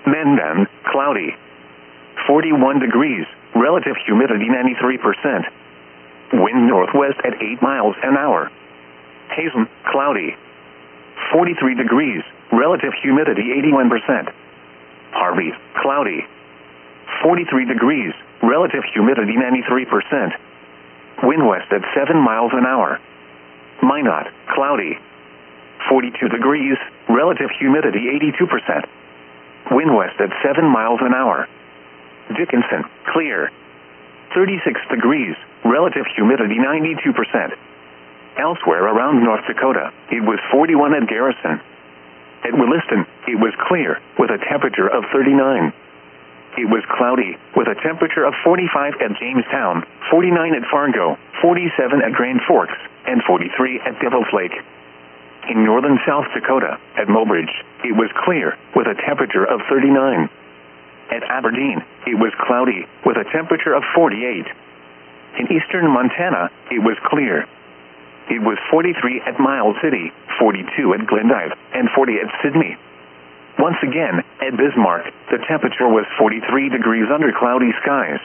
Mandan, cloudy. 41 degrees, relative humidity 93%. Wind northwest at 8 miles an hour. Hazen, cloudy. 43 degrees, relative humidity 81%. Harvey, cloudy. 43 degrees, relative humidity 93%. Wind west at 7 miles an hour. Minot, cloudy. 42 degrees, relative humidity 82%. Wind west at 7 miles an hour. Dickinson, clear. 36 degrees, relative humidity 92%. Elsewhere around North Dakota, it was 41 at Garrison. At Williston, it was clear, with a temperature of 39. It was cloudy, with a temperature of 45 at Jamestown, 49 at Fargo, 47 at Grand Forks, and 43 at Devil's Lake. In northern South Dakota, at Mobridge, it was clear, with a temperature of 39. At Aberdeen, it was cloudy, with a temperature of 48. In eastern Montana, it was clear. It was 43 at Miles City, 42 at Glendive, and 40 at Sydney. Once again, at Bismarck, the temperature was 43 degrees under cloudy skies.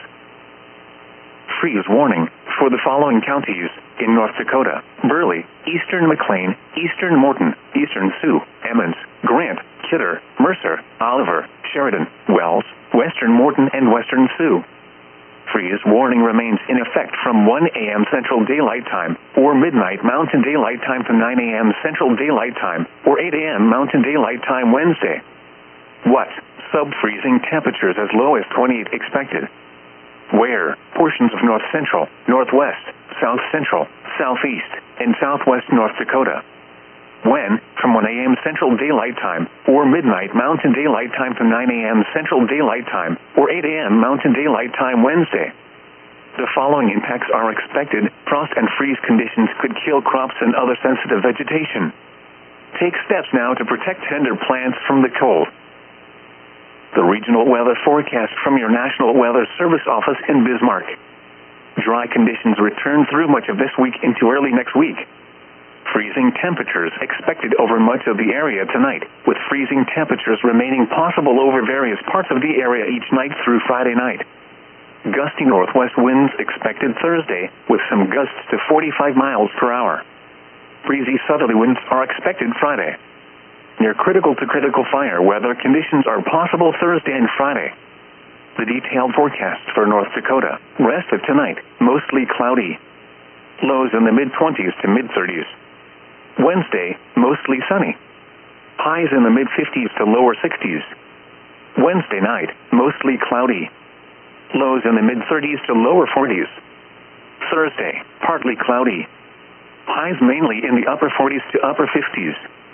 Freeze warning for the following counties in North Dakota: Burley, eastern McLean, eastern Morton, eastern Sioux, Emmons, Grant, Kidder, Mercer, Oliver, Sheridan, Wells, western Morton, and western Sioux. Freeze warning remains in effect from 1 a.m. Central Daylight Time, or midnight Mountain Daylight Time to 9 a.m. Central Daylight Time, or 8 a.m. Mountain Daylight Time Wednesday. What? Sub-freezing temperatures as low as 28 expected. Where? Portions of North Central, Northwest, South Central, Southeast, and Southwest North Dakota. When? From 1 a.m. Central Daylight Time, or midnight Mountain Daylight Time to 9 a.m. Central Daylight Time, or 8 a.m. Mountain Daylight Time Wednesday. The following impacts are expected. Frost and freeze conditions could kill crops and other sensitive vegetation. Take steps now to protect tender plants from the cold. The regional weather forecast from your National Weather Service office in Bismarck. Dry conditions return through much of this week into early next week. Freezing temperatures expected over much of the area tonight, with freezing temperatures remaining possible over various parts of the area each night through Friday night. Gusty northwest winds expected Thursday, with some gusts to 45 miles per hour. Breezy southerly winds are expected Friday. Near critical to critical fire weather conditions are possible Thursday and Friday. The detailed forecast for North Dakota: rest of tonight, mostly cloudy. Lows in the mid-20s to mid-30s. Wednesday, mostly sunny. Highs in the mid-50s to lower 60s. Wednesday night, mostly cloudy. Lows in the mid-30s to lower 40s. Thursday, partly cloudy. Highs mainly in the upper 40s to upper 50s.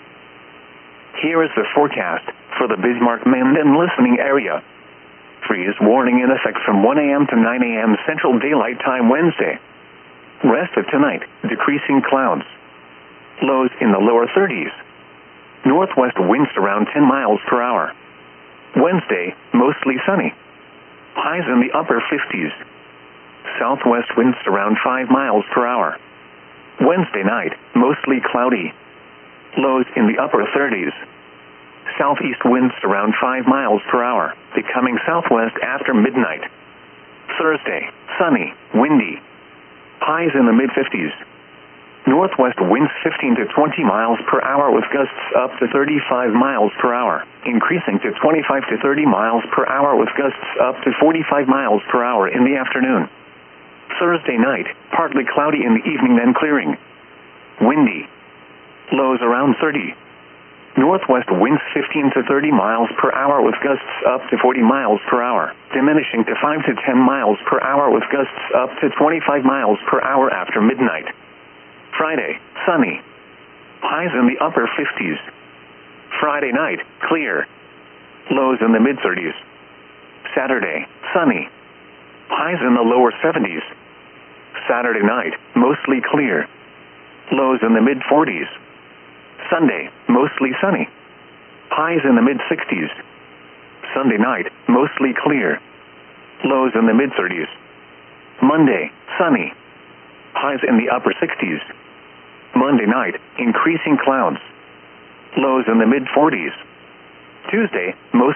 Here is the forecast for the Bismarck-Mandan listening area. Freeze warning in effect from 1 a.m. to 9 a.m. Central Daylight Time Wednesday. Rest of tonight, decreasing clouds. Lows in the lower 30s. Northwest winds around 10 miles per hour. Wednesday, mostly sunny. Highs in the upper 50s. Southwest winds around 5 miles per hour. Wednesday night, mostly cloudy. Lows in the upper 30s. Southeast winds around 5 miles per hour, becoming southwest after midnight. Thursday, sunny, windy. Highs in the mid-50s. Northwest winds 15 to 20 miles per hour with gusts up to 35 miles per hour, increasing to 25 to 30 miles per hour with gusts up to 45 miles per hour in the afternoon. Thursday night, partly cloudy in the evening then clearing. Windy. Lows around 30. Northwest winds 15 to 30 miles per hour with gusts up to 40 miles per hour, diminishing to 5 to 10 miles per hour with gusts up to 25 miles per hour after midnight. Friday, sunny. Highs in the upper 50s. Friday night, clear. Lows in the mid-30s. Saturday, sunny. Highs in the lower 70s. Saturday night, mostly clear. Lows in the mid-40s. Sunday, mostly sunny. Highs in the mid-60s. Sunday night, mostly clear. Lows in the mid-30s. Monday, sunny. Highs in the upper 60s. Monday night, increasing clouds. Lows in the mid-40s. Tuesday, mostly